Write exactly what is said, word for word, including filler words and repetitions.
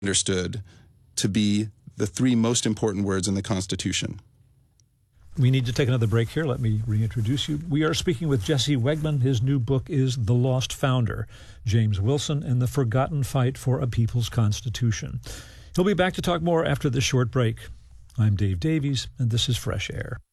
understood to be the three most important words in the Constitution. We need to take another break here. Let me reintroduce you. We are speaking with Jesse Wegman. His new book is The Lost Founder, James Wilson and the Forgotten Fight for a People's Constitution. He'll be back to talk more after this short break. I'm Dave Davies, and this is Fresh Air.